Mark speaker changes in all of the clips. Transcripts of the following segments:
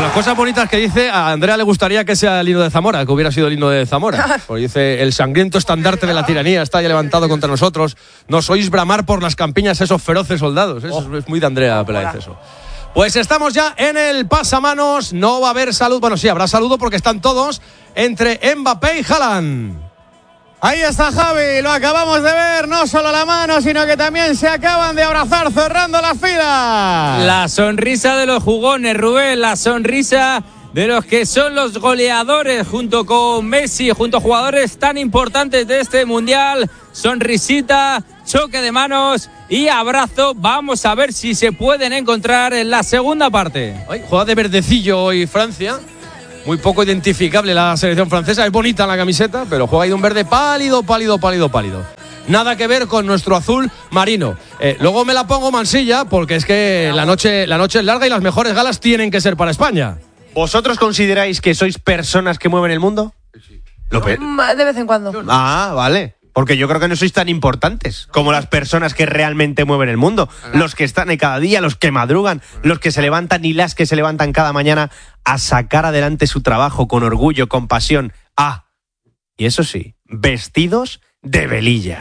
Speaker 1: las cosas bonitas que dice, a Andrea le gustaría que sea el himno de Zamora, que hubiera sido el himno de Zamora. Porque dice, el sangriento estandarte de la tiranía está ya levantado contra nosotros. Nos oís bramar por las campiñas esos feroces soldados. Eso es muy de Andrea Peláez eso. Pues estamos ya en el pasamanos. No va a haber saludo. Bueno, sí, habrá saludo porque están todos entre Mbappé y Haaland.
Speaker 2: Ahí está Javi, lo acabamos de ver, no solo la mano, sino que también se acaban de abrazar cerrando las filas.
Speaker 3: La sonrisa de los jugones, Rubén, la sonrisa de los que son los goleadores junto con Messi, junto a jugadores tan importantes de este Mundial. Sonrisita, choque de manos y abrazo. Vamos a ver si se pueden encontrar en la segunda parte.
Speaker 1: Juega de verdecillo hoy Francia. Muy poco identificable la selección francesa. Es bonita la camiseta, pero juega ahí de un verde pálido. Nada que ver con nuestro azul marino. Luego me la pongo mansilla porque es que la noche es larga y las mejores galas tienen que ser para España.
Speaker 4: ¿Vosotros consideráis que sois personas que mueven el mundo?
Speaker 1: Sí.
Speaker 5: De vez en cuando.
Speaker 4: Ah, vale. Porque yo creo que no sois tan importantes como las personas que realmente mueven el mundo. Los que están ahí cada día, los que madrugan, los que se levantan y las que se levantan cada mañana a sacar adelante su trabajo con orgullo, con pasión. Ah, y eso sí, vestidos de velilla.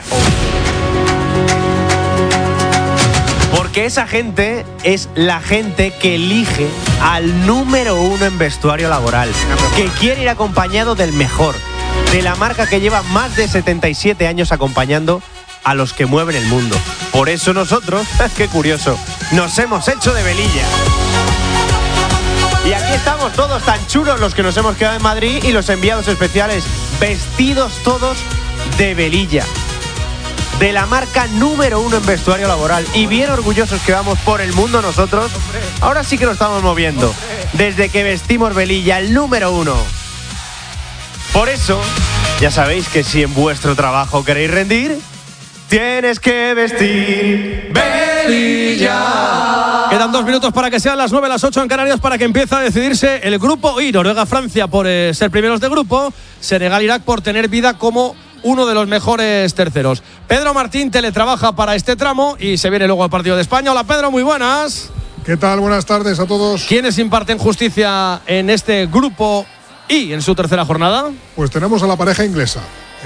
Speaker 4: Porque esa gente es la gente que elige al número 1 en vestuario laboral, que quiere ir acompañado del mejor, de la marca que lleva más de 77 años acompañando a los que mueven el mundo. Por eso nosotros, qué curioso, nos hemos hecho de velilla. Y aquí estamos todos tan chulos los que nos hemos quedado en Madrid y los enviados especiales, vestidos todos de velilla. De la marca número 1 en vestuario laboral. Y bien orgullosos que vamos por el mundo nosotros. Ahora sí que lo estamos moviendo. Desde que vestimos velilla, el número 1. Por eso, ya sabéis que si en vuestro trabajo queréis rendir, tienes que vestir velilla.
Speaker 1: Quedan 2 minutos para que sean las 9, las 8 en Canarias para que empiece a decidirse el grupo I. Noruega-Francia por ser primeros de grupo. Senegal-Irak por tener vida como uno de los mejores terceros. Pedro Martín teletrabaja para este tramo y se viene luego al partido de España. Hola Pedro, muy buenas.
Speaker 6: ¿Qué tal? Buenas tardes a todos.
Speaker 1: ¿Quiénes imparten justicia en este grupo I en su tercera jornada?
Speaker 6: Pues tenemos a la pareja inglesa.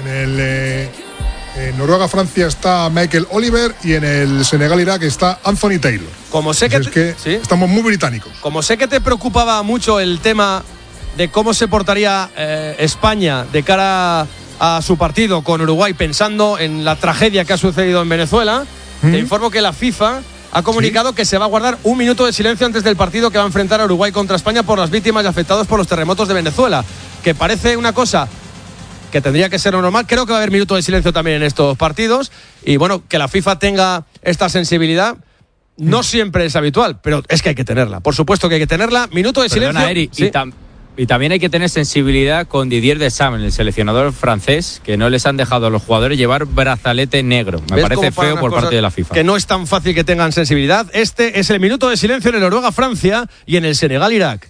Speaker 6: En Noruega-Francia está Michael Oliver y en el Senegal-Irak está Anthony Taylor.
Speaker 1: Como sé
Speaker 6: ¿sí? Estamos muy británicos.
Speaker 1: Como sé que te preocupaba mucho el tema de cómo se portaría España de cara a su partido con Uruguay, pensando en la tragedia que ha sucedido en Venezuela, te informo que la FIFA ha comunicado que se va a guardar 1 minuto de silencio antes del partido que va a enfrentar a Uruguay contra España por las víctimas y afectados por los terremotos de Venezuela, que parece una cosa que tendría que ser normal. Creo que va a haber minuto de silencio también en estos partidos y bueno, que la FIFA tenga esta sensibilidad no siempre es habitual, pero es que hay que tenerla, por supuesto que hay que tenerla. Minuto de silencio.
Speaker 3: Eric,
Speaker 1: sí.
Speaker 3: Y también hay que tener sensibilidad con Didier Deschamps, el seleccionador francés, que no les han dejado a los jugadores llevar brazalete negro. Me parece feo por parte de la FIFA.
Speaker 1: Que no es tan fácil que tengan sensibilidad. Este es el minuto de silencio en el Noruega-Francia y en el Senegal-Irak.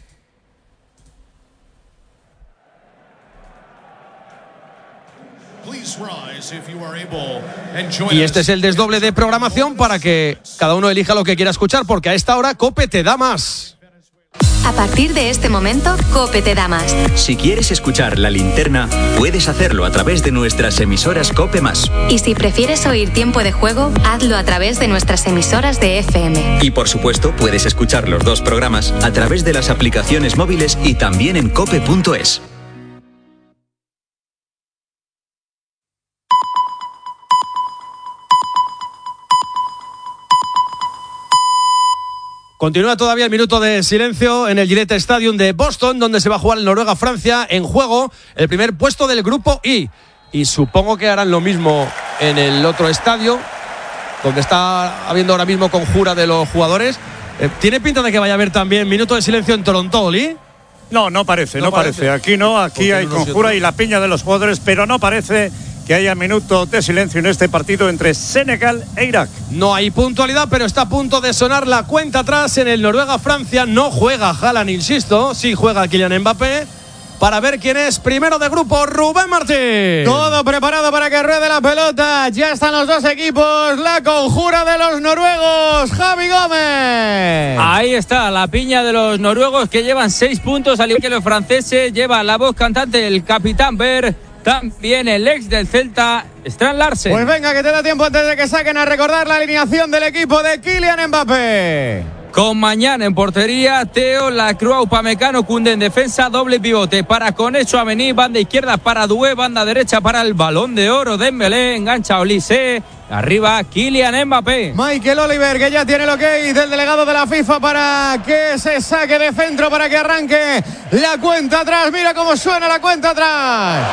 Speaker 1: Y este es el desdoble de programación para que cada uno elija lo que quiera escuchar, porque a esta hora COPE te da más.
Speaker 7: A partir de este momento, COPE te da más.
Speaker 8: Si quieres escuchar La Linterna, puedes hacerlo a través de nuestras emisoras COPE+.
Speaker 7: Y si prefieres oír Tiempo de Juego, hazlo a través de nuestras emisoras de FM.
Speaker 8: Y por supuesto, puedes escuchar los 2 programas a través de las aplicaciones móviles y también en cope.es.
Speaker 1: Continúa todavía el minuto de silencio en el Gillette Stadium de Boston, donde se va a jugar el Noruega-Francia. En juego el primer puesto del grupo I. Y supongo que harán lo mismo en el otro estadio, donde está habiendo ahora mismo conjura de los jugadores. ¿Tiene pinta de que vaya a haber también minuto de silencio en Toronto, Oli?
Speaker 2: No parece. Aquí no, aquí hay conjura y la piña de los jugadores, pero no parece que haya minuto de silencio en este partido entre Senegal e Irak.
Speaker 1: No hay puntualidad, pero está a punto de sonar la cuenta atrás en el Noruega-Francia. No juega Haaland, insisto, sí juega Kylian Mbappé. para ver quién es primero de grupo. Rubén Martín.
Speaker 4: Todo preparado para que ruede la pelota. Ya están los dos equipos. La conjura de los noruegos. Javi Gómez.
Speaker 3: Ahí está la piña de los noruegos, que llevan 6 puntos, al igual que los franceses. Lleva la voz cantante el capitán Berg. También el ex del Celta, Strand Larsen.
Speaker 4: Pues venga, que te da tiempo antes de que saquen a recordar la alineación del equipo de Kylian Mbappé.
Speaker 3: Con Mañana en portería, Theo, Lacroix, Upamecano, Koundé en defensa, doble pivote para Conecho, Avení, banda izquierda para Doué, banda derecha para el Balón de Oro, Dembélé, engancha Olise, arriba Kylian Mbappé.
Speaker 4: Michael Oliver, que ya tiene el ok del delegado de la FIFA para que se saque de centro, para que arranque la cuenta atrás. Mira cómo suena la cuenta atrás.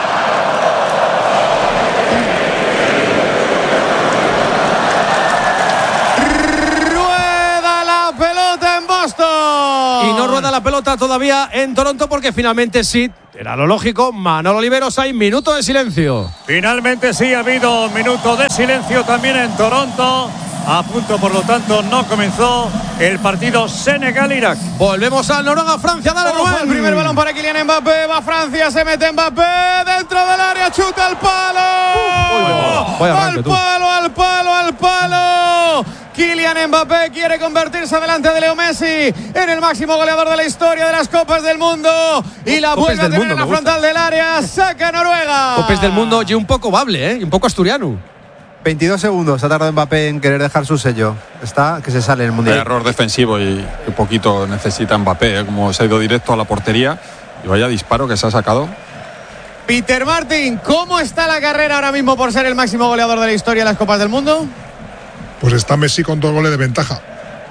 Speaker 1: Y no rueda la pelota todavía en Toronto, porque finalmente sí, era lo lógico. Manolo Oliveros, hay minuto de silencio.
Speaker 2: Finalmente sí, ha habido minuto de silencio también en Toronto. A punto, por lo tanto, no comenzó el partido Senegal-Irak.
Speaker 1: Volvemos a Noruega-Francia. Dale, Rubén.
Speaker 4: El primer balón para Kylian Mbappé. Va Francia, se mete Mbappé dentro del área, chuta al palo. Al palo. Kylian Mbappé quiere convertirse delante de Leo Messi en el máximo goleador de la historia de las Copas del Mundo. Y la vuelve a tener en la frontal del área. Saca Noruega.
Speaker 1: Copas del Mundo y un poco bable, y un poco asturiano.
Speaker 9: 22 segundos ha tardado Mbappé en querer dejar su sello. Está que se sale el Mundial.
Speaker 10: Error defensivo y un poquito necesita Mbappé, como se ha ido directo a la portería. Y vaya disparo que se ha sacado.
Speaker 4: Peter Martin, ¿cómo está la carrera ahora mismo por ser el máximo goleador de la historia de las Copas del Mundo?
Speaker 6: Pues está Messi con 2 goles de ventaja.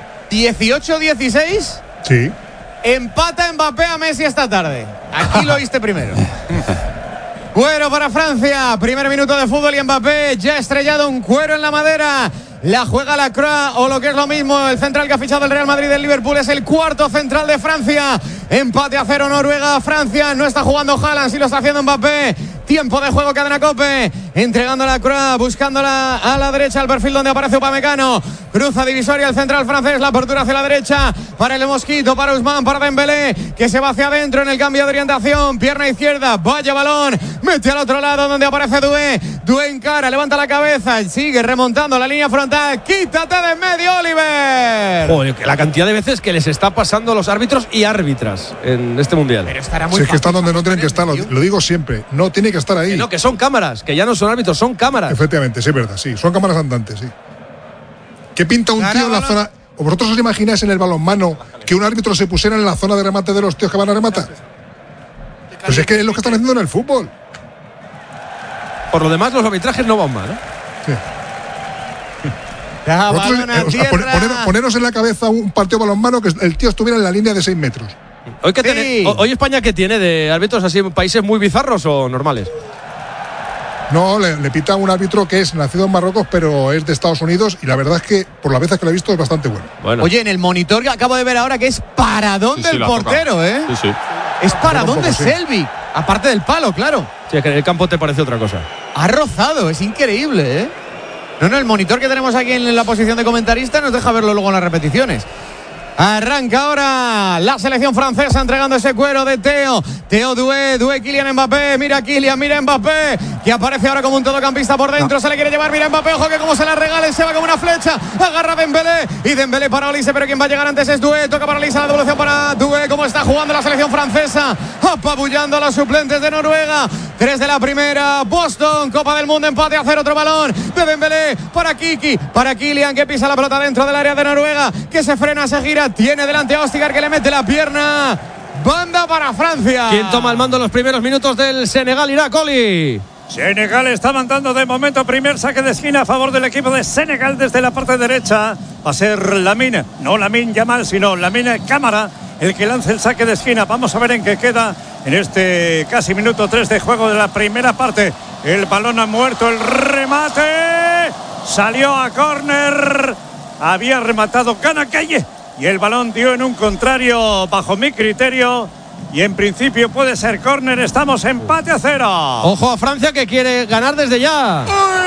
Speaker 4: 18-16.
Speaker 6: Sí.
Speaker 4: Empata Mbappé a Messi esta tarde. Aquí lo oíste primero. Cuero para Francia, primer minuto de fútbol y Mbappé ya ha estrellado un cuero en la madera. La juega Lacroix, o lo que es lo mismo, el central que ha fichado el Real Madrid del Liverpool, es el cuarto central de Francia. Empate a 0 Noruega. Francia no está jugando Haaland, sí lo está haciendo Mbappé. Tiempo de juego, cadena COPE, entregando a Lacroix, buscándola a la derecha, al perfil donde aparece Upamecano. Cruza divisoria el central francés, la apertura hacia la derecha para el Mosquito, para Ousmane, para Dembélé, que se va hacia adentro en el cambio de orientación. Pierna izquierda, vaya balón, mete al otro lado donde aparece Doué. Doué encara, levanta la cabeza, sigue remontando la línea frontal. Quítate de en medio, Oliver.
Speaker 1: Joder, la cantidad de veces que les está pasando a los árbitros y árbitras en este mundial.
Speaker 4: Pero estará muy
Speaker 6: Si es que están donde no tienen que estar, lo digo siempre. No tiene que estar ahí.
Speaker 1: No, que son cámaras, que ya no son árbitros, son cámaras.
Speaker 6: Efectivamente, sí, es verdad, sí. Son cámaras andantes, sí. ¿Qué pinta un tío en la zona? ¿O vosotros os imagináis en el balonmano que un árbitro se pusiera en la zona de remate de los tíos que van a rematar? Pues es que es lo que están haciendo en el fútbol.
Speaker 1: Por lo demás, los arbitrajes no van mal,
Speaker 6: Sí. Poneros en la cabeza un partido de balonmano que el tío estuviera en la línea de 6 metros.
Speaker 1: ¿Hoy España qué tiene de árbitros así, países muy bizarros o normales?
Speaker 6: No, le pita un árbitro que es nacido en Marruecos, pero es de Estados Unidos, y la verdad es que, por las veces que lo he visto, es bastante bueno.
Speaker 4: Oye, en el monitor que acabo de ver ahora, que es paradón del portero, ¿eh?
Speaker 10: Sí.
Speaker 4: Es paradón de Selby, aparte del palo, claro.
Speaker 1: Sí, es que en el campo te parece otra cosa.
Speaker 4: Ha rozado, es increíble, ¿eh? No, el monitor que tenemos aquí en la posición de comentarista nos deja verlo luego en las repeticiones. Arranca ahora la selección francesa entregando ese cuero de Theo Doué, Kylian Mbappé, mira Kylian, mira Mbappé, que aparece ahora como un todocampista por dentro, se le quiere llevar, mira Mbappé, ojo que como se la regalen, se va como una flecha, agarra Dembélé, y Dembélé para Olise, pero quien va a llegar antes es Doué, toca para Olise, la devolución para Doué, como está jugando la selección francesa, apabullando a los suplentes de Noruega. 3 de la primera, Boston, Copa del Mundo, empate a 0, otro balón de Dembélé para Kiki, para Kylian, que pisa la pelota dentro del área de Noruega, que se frena, se gira, tiene delante a Ostigar, que le mete la pierna. Banda para Francia.
Speaker 1: ¿Quién toma el mando en los primeros minutos del Senegal-Irak, Oli?
Speaker 2: Senegal está mandando de momento primer saque de esquina a favor del equipo de Senegal desde la parte derecha. Va a ser Lamine, no Lamine Yamal, sino Lamine Camara, el que lance el saque de esquina. Vamos a ver en qué queda en este casi minuto 3 de juego de la primera parte. El balón ha muerto, el remate salió a córner. Había rematado Kanakaye y el balón dio en un contrario bajo mi criterio. Y en principio puede ser córner. Estamos empate a 0.
Speaker 1: Ojo a Francia, que quiere ganar desde ya.
Speaker 4: ¡Uy!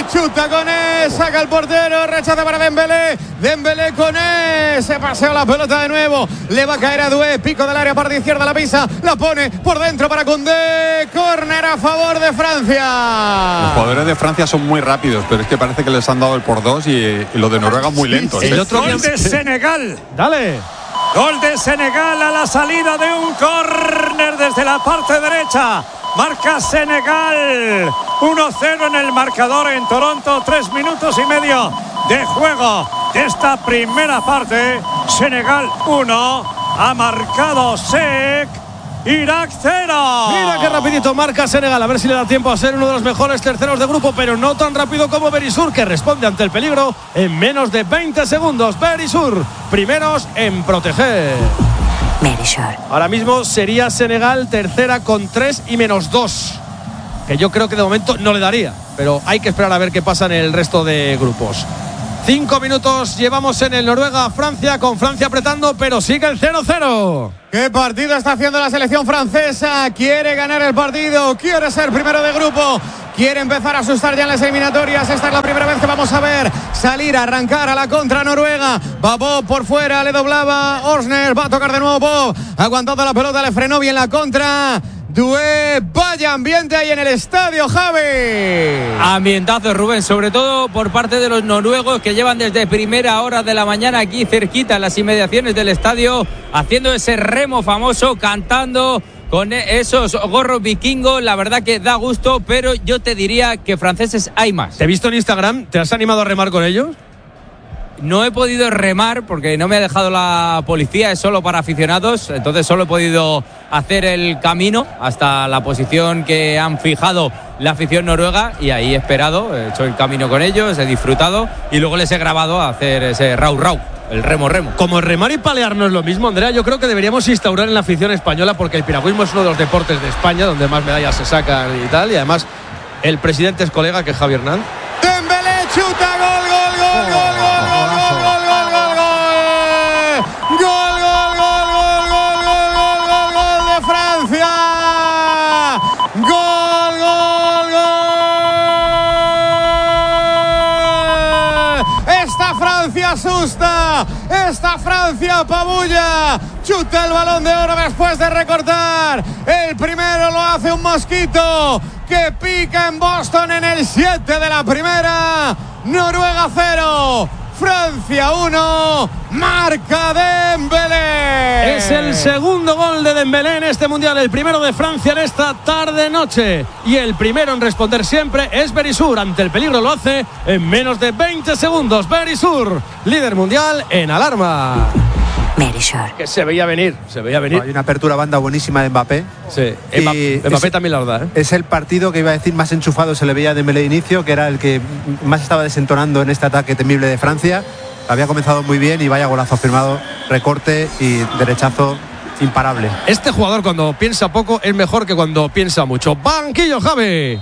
Speaker 11: chuta Koné, saca el portero, rechaza para Dembélé. Dembélé Koné, se paseó la pelota de nuevo. Le va a caer a Doué, pico del área, parte izquierda, la pisa, la pone por dentro para Koundé. Córner a favor de Francia.
Speaker 10: Los jugadores de Francia son muy rápidos, pero es que parece que les han dado el por dos y lo de Noruega muy lento.
Speaker 2: El otro gol de Senegal.
Speaker 1: Dale.
Speaker 2: Gol de Senegal a la salida de un córner desde la parte derecha. Marca Senegal 1-0 en el marcador en Toronto. 3 minutos y medio de juego de esta primera parte. Senegal 1, ha marcado Sek. Irak 0.
Speaker 1: Mira qué rapidito marca Senegal. A ver si le da tiempo a ser uno de los mejores terceros de grupo, pero no tan rápido como Berisur, que responde ante el peligro en menos de 20 segundos. Berisur, primeros en proteger.
Speaker 12: Berisur.
Speaker 1: Ahora mismo sería Senegal tercera con 3 y menos 2, que yo creo que de momento no le daría, pero hay que esperar a ver qué pasa en el resto de grupos. 5 minutos llevamos en el Noruega-Francia, con Francia apretando, pero sigue el 0-0.
Speaker 11: ¿Qué partido está haciendo la selección francesa? Quiere ganar el partido, quiere ser primero de grupo, quiere empezar a asustar ya en las eliminatorias. Esta es la primera vez que vamos a ver salir, a arrancar a la contra Noruega. Va Bob por fuera, le doblaba Orsner, va a tocar de nuevo Bob, aguantando la pelota, le frenó bien la contra Doué. Vaya ambiente ahí en el estadio, Javi.
Speaker 3: Ambientazo, Rubén, sobre todo por parte de los noruegos, que llevan desde primera hora de la mañana aquí cerquita en las inmediaciones del estadio, haciendo ese remo famoso, cantando con esos gorros vikingos. La verdad que da gusto, pero yo te diría que franceses hay más.
Speaker 1: Te he visto en Instagram, ¿te has animado a remar con ellos?
Speaker 3: No he podido remar porque no me ha dejado la policía, es solo para aficionados, entonces solo he podido hacer el camino hasta la posición que han fijado la afición noruega, y ahí he esperado, he hecho el camino con ellos, he disfrutado y luego les he grabado a hacer ese rau, el remo.
Speaker 1: Como remar y palear no es lo mismo, Andrea, yo creo que deberíamos instaurar en la afición española, porque el piragüismo es uno de los deportes de España donde más medallas se sacan y tal, y además el presidente es colega, que es Javier Hernández.
Speaker 11: Dembélé chuta, gol. Asusta, esta Francia apabulla, chuta el Balón de Oro después de recortar. El primero lo hace un mosquito que pica en Boston en el 7 de la primera. Noruega 0, Francia 1, marca Dembélé.
Speaker 1: Es el segundo gol de Dembélé en este mundial, el primero de Francia en esta tarde-noche, y el primero en responder siempre es Berisur. Ante el peligro lo hace en menos de 20 segundos. Berisur, líder mundial en alarma.
Speaker 12: Berisur.
Speaker 1: Que se veía venir.
Speaker 9: Hay una apertura banda buenísima de Mbappé.
Speaker 1: Sí, Mbappé también la verdad.
Speaker 9: Es el partido que iba a decir más enchufado se le veía a Dembélé de inicio, que era el que más estaba desentonando en este ataque temible de Francia. Había comenzado muy bien y vaya golazo firmado, recorte y derechazo imparable.
Speaker 1: Este jugador, cuando piensa poco, es mejor que cuando piensa mucho. Banquillo, Javi.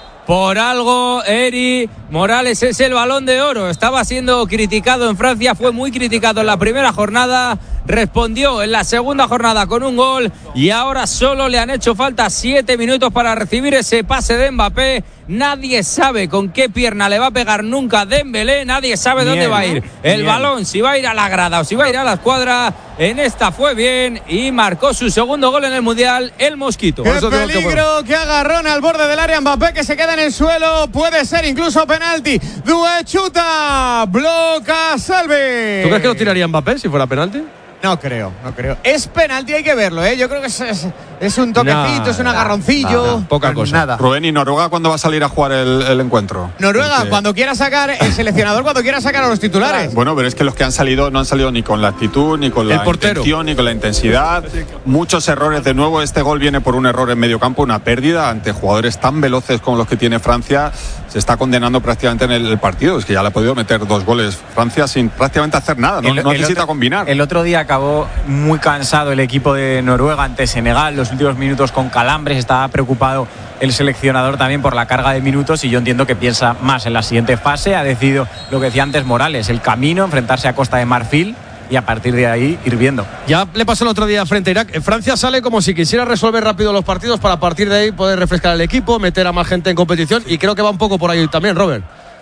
Speaker 3: Por algo, Eri Morales es el Balón de Oro. Estaba siendo criticado en Francia, fue muy criticado en la primera jornada, respondió en la segunda jornada con un gol, y ahora solo le han hecho falta 7 minutos para recibir ese pase de Mbappé. Nadie sabe con qué pierna le va a pegar nunca Dembélé, nadie sabe dónde va a ir el balón, si va a ir a la grada o si va a ir a la escuadra. En esta fue bien y marcó su segundo gol en el Mundial, el Mosquito.
Speaker 11: ¡Qué peligro! ¡Qué agarrón al borde del área! Mbappé, que se queda en el suelo, puede ser incluso penalti. Doué chuta, bloca Salvi.
Speaker 1: ¿Tú crees que lo tiraría Mbappé si fuera penalti?
Speaker 11: No creo. Es penalti, hay que verlo, ¿eh? Yo creo que es un toquecito, es un agarroncillo.
Speaker 1: Poca cosa.
Speaker 9: Nada.
Speaker 10: Rubén, ¿y Noruega cuándo va a salir a jugar el encuentro?
Speaker 11: Noruega,
Speaker 10: Porque...
Speaker 11: cuando quiera sacar, el seleccionador cuando quiera sacar a los titulares.
Speaker 10: Bueno, pero es que los que han salido no han salido ni con la actitud, ni con la intención, ni con la intensidad. Muchos errores de nuevo. Este gol viene por un error en medio campo, una pérdida ante jugadores tan veloces como los que tiene Francia. Se está condenando prácticamente en el partido. Es que ya le ha podido meter 2 goles Francia sin prácticamente hacer nada. No necesita combinar.
Speaker 13: El otro día acabó muy cansado el equipo de Noruega ante Senegal, los últimos minutos con calambres. Estaba preocupado el seleccionador también por la carga de minutos, y yo entiendo que piensa más en la siguiente fase. Ha decidido lo que decía antes Morales, el camino, enfrentarse a Costa de Marfil y a partir de ahí ir viendo.
Speaker 1: Ya le pasó el otro día frente a Irak. Francia sale como si quisiera resolver rápido los partidos para a partir de ahí poder refrescar el equipo, meter a más gente en competición, y creo que va un poco por ahí también, Robert.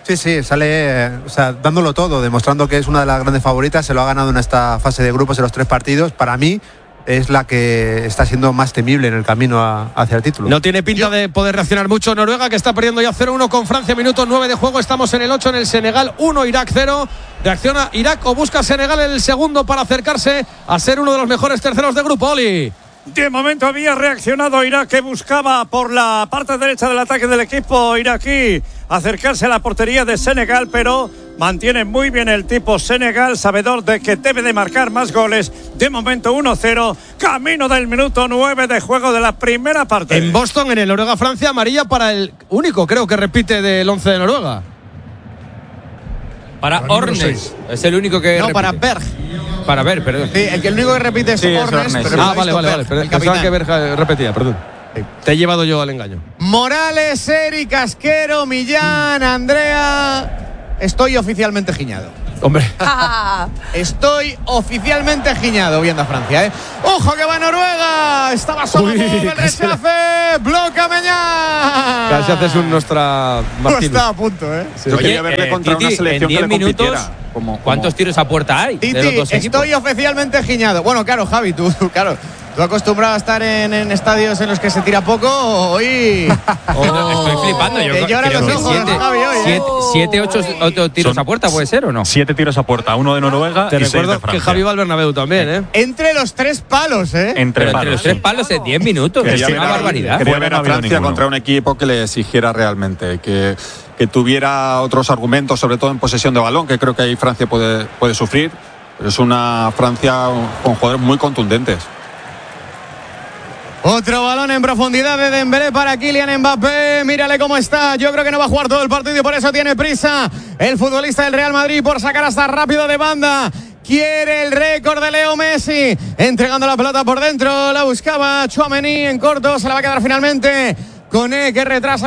Speaker 9: Sí, sale dándolo todo, demostrando que es una de las grandes favoritas. Se lo ha ganado en esta fase de grupos en los 3 partidos. Para mí es la que está siendo más temible en el camino hacia el título.
Speaker 1: No tiene pinta de poder reaccionar mucho Noruega, que está perdiendo ya 0-1 con Francia, minuto 9 de juego. Estamos en el 8 en el Senegal 1, Irak 0. ¿Reacciona Irak o busca Senegal el segundo para acercarse a ser uno de los mejores terceros de grupo, Oli?
Speaker 2: De momento había reaccionado Irak, que buscaba por la parte derecha del ataque del equipo iraquí acercarse a la portería de Senegal, pero mantiene muy bien el tipo Senegal, sabedor de que debe de marcar más goles. De momento 1-0, camino del minuto 9 de juego de la primera parte.
Speaker 1: En Boston, en el Noruega-Francia, amarilla para el único, creo que repite del 11 de Noruega.
Speaker 3: Para Ornes, es el único que repite.
Speaker 11: Para Berg.
Speaker 3: Para Berg, perdón.
Speaker 11: Sí, el único que repite es Ornes.
Speaker 1: Vale. Pensaba que Berg repetía, perdón. Te he llevado yo al engaño.
Speaker 11: Morales, Eric, Casquero, Millán, Andrea. Estoy oficialmente giñado.
Speaker 1: Hombre.
Speaker 11: Estoy oficialmente giñado viendo a Francia, ¿eh? ¡Ojo que va Noruega! Estaba solo el rechace. ¡Bloca Meñán!
Speaker 1: Casi haces un Nostra Martínez.
Speaker 11: No está a punto, ¿eh?
Speaker 10: Sí. Yo quería verle contra
Speaker 3: Titi,
Speaker 10: una selección
Speaker 3: en 10
Speaker 10: que le
Speaker 3: minutos, ¿cuántos tiros a puerta hay?
Speaker 11: Titi,
Speaker 3: de los dos equipos?
Speaker 11: estoy oficialmente giñado. Bueno, claro, Javi, tú acostumbrado a estar en estadios en los que se tira poco, hoy
Speaker 3: estoy flipando. Yo
Speaker 11: te lloran los ojos, Javi, hoy,
Speaker 3: 7, 8 tiros a puerta, ¿puede ser o no?
Speaker 14: 7 tiros a puerta, 1 de Noruega.
Speaker 1: Te
Speaker 14: y 6 de
Speaker 1: recuerdo
Speaker 14: Francia.
Speaker 1: que Javi va al Bernabéu también, ¿eh?
Speaker 11: Entre los 3 palos, ¿eh?
Speaker 14: Entre
Speaker 3: los 3 palos en 10 minutos. Es una barbaridad.
Speaker 10: Quería ver a Francia contra un equipo que le exigiera realmente, que tuviera otros argumentos, sobre todo en posesión de balón, que creo que ahí Francia puede sufrir. Pero es una Francia con jugadores muy contundentes.
Speaker 11: Otro balón en profundidad de Dembélé para Kylian Mbappé. Mírale cómo está. Yo creo que no va a jugar todo el partido y por eso tiene prisa el futbolista del Real Madrid por sacar hasta rápido de banda. Quiere el récord de Leo Messi. Entregando la pelota por dentro. La buscaba Tchouaméni en corto. Se la va a quedar finalmente Koné, que retrasa